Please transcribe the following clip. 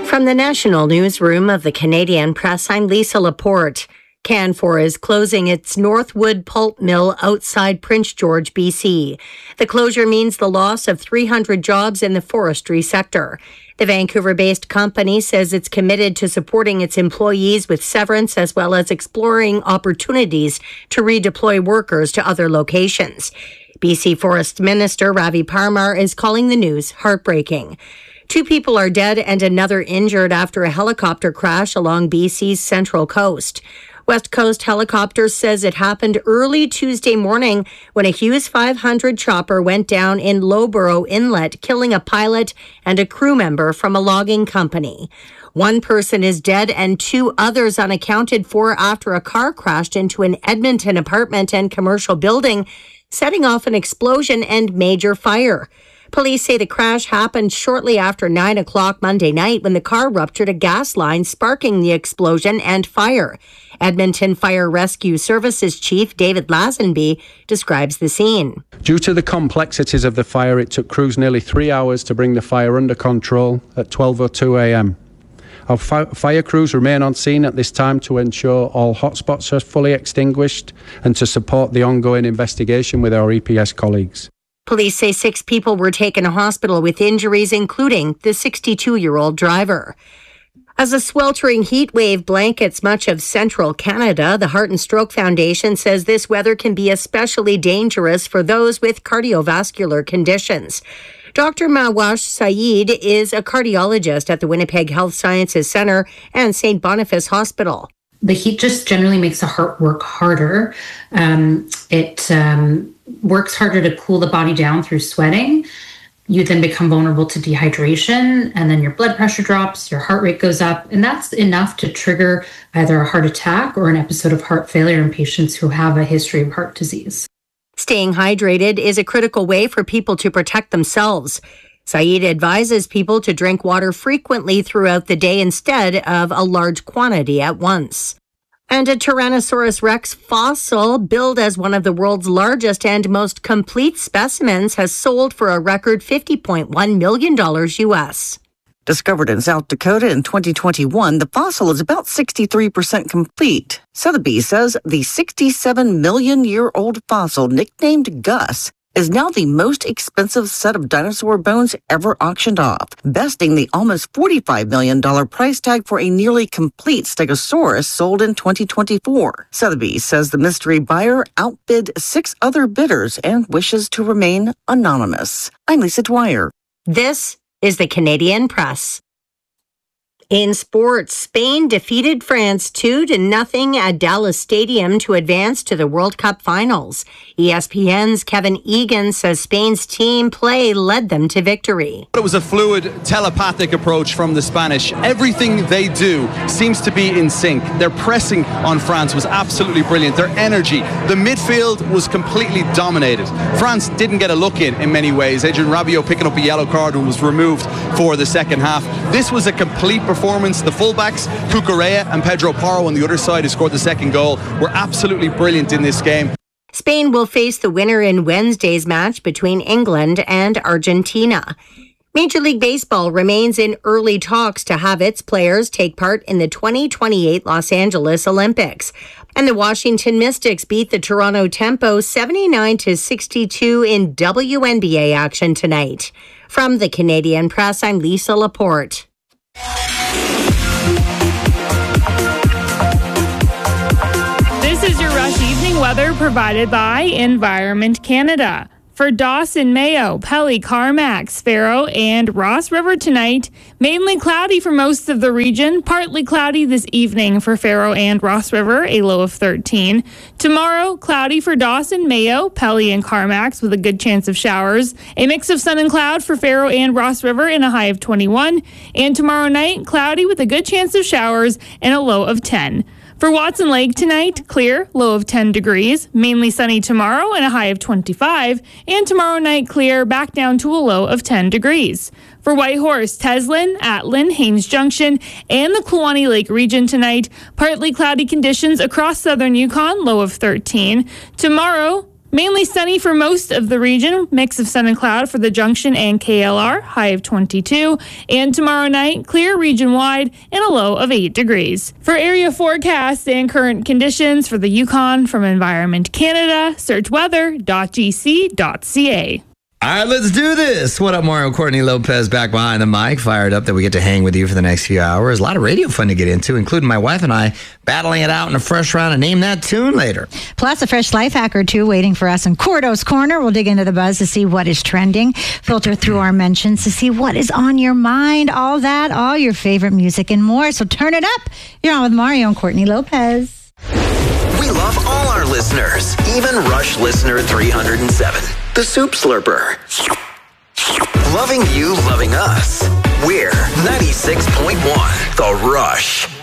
From the national newsroom of the Canadian Press, I'm Lisa Laporte. Canfor is closing its Northwood pulp mill outside Prince George, BC. The closure means the loss of 300 jobs in the forestry sector. The Vancouver-based company says it's committed to supporting its employees with severance as well as exploring opportunities to redeploy workers to other locations. BC Forest Minister Ravi Parmar is calling the news heartbreaking. 2 people are dead and another injured after a helicopter crash along BC's central coast. West Coast Helicopters says it happened early Tuesday morning when a Hughes 500 chopper went down in Loughborough Inlet, killing a pilot and a crew member from a logging company. 1 person is dead and 2 others unaccounted for after a car crashed into an Edmonton apartment and commercial building, setting off an explosion and major fire. Police say the crash happened shortly after 9 o'clock Monday night when the car ruptured a gas line, sparking the explosion and fire. Edmonton Fire Rescue Services Chief David Lazenby describes the scene. Due to the complexities of the fire, it took crews nearly 3 hours to bring the fire under control at 12:02 a.m. Our fire crews remain on scene at this time to ensure all hotspots are fully extinguished and to support the ongoing investigation with our EPS colleagues. Police say 6 people were taken to hospital with injuries, including the 62-year-old driver. As a sweltering heat wave blankets much of central Canada, the Heart and Stroke Foundation says this weather can be especially dangerous for those with cardiovascular conditions. Dr. Mawash Saeed is a cardiologist at the Winnipeg Health Sciences Centre and St. Boniface Hospital. The heat just generally makes the heart work harder. It works harder to cool the body down through sweating. You then become vulnerable to dehydration, and then your blood pressure drops, your heart rate goes up, and that's enough to trigger either a heart attack or an episode of heart failure in patients who have a history of heart disease. Staying hydrated is a critical way for people to protect themselves. Saeed advises people to drink water frequently throughout the day instead of a large quantity at once. And a Tyrannosaurus rex fossil, billed as one of the world's largest and most complete specimens, has sold for a record $50.1 million US. Discovered in South Dakota in 2021, the fossil is about 63% complete. Sotheby's says the 67-million-year-old fossil, nicknamed Gus, is now the most expensive set of dinosaur bones ever auctioned off, besting the almost $45 million price tag for a nearly complete Stegosaurus sold in 2024. Sotheby's says the mystery buyer outbid 6 other bidders and wishes to remain anonymous. I'm Lisa Dwyer. This is the Canadian Press. In sports, Spain defeated France 2-0 at Dallas Stadium to advance to the World Cup finals. ESPN's Kevin Egan says Spain's team play led them to victory. It was a fluid, telepathic approach from the Spanish. Everything they do seems to be in sync. Their pressing on France was absolutely brilliant. Their energy, the midfield was completely dominated. France didn't get a look in many ways. Adrien Rabiot picking up a yellow card and was removed for the second half. This was a complete performance. The fullbacks, Cucurella and Pedro Porro on the other side, who scored the second goal, were absolutely brilliant in this game. Spain will face the winner in Wednesday's match between England and Argentina. Major League Baseball remains in early talks to have its players take part in the 2028 Los Angeles Olympics. And the Washington Mystics beat the Toronto Tempo 79-62 in WNBA action tonight. From the Canadian Press, I'm Lisa Laporte. This is your Rush Evening weather provided by Environment Canada. For Dawson, Mayo, Pelly, Carmack, Faro, and Ross River tonight, mainly cloudy for most of the region, partly cloudy this evening for Faro and Ross River, a low of 13. Tomorrow, cloudy for Dawson, Mayo, Pelly, and Carmack with a good chance of showers. A mix of sun and cloud for Faro and Ross River and a high of 21. And tomorrow night, cloudy with a good chance of showers and a low of 10. For Watson Lake tonight, clear, low of 10 degrees, mainly sunny tomorrow and a high of 25, and tomorrow night clear, back down to a low of 10 degrees. For Whitehorse, Teslin, Atlin, Haines Junction, and the Kluane Lake region tonight, partly cloudy conditions across southern Yukon, low of 13. Tomorrow, Mainly sunny for most of the region. Mix of sun and cloud for the Junction and KLR, high of 22. And tomorrow night, clear region-wide and a low of 8 degrees. For area forecasts and current conditions for the Yukon from Environment Canada, search weather.gc.ca. All right, let's do this. What up, Mario? Courtney Lopez back behind the mic, fired up that we get to hang with you for the next few hours. A lot of radio fun to get into, including my wife and I battling it out in a fresh round of Name That Tune later. Plus a fresh life hack or two waiting for us in Cordo's Corner. We'll dig into the buzz to see what is trending, filter through our mentions to see what is on your mind, all that, all your favorite music and more. So turn it up. You're on with Mario and Courtney Lopez. We love all our listeners, even Rush listener 307, the Soup Slurper. Loving you, loving us. We're 96.1, The Rush.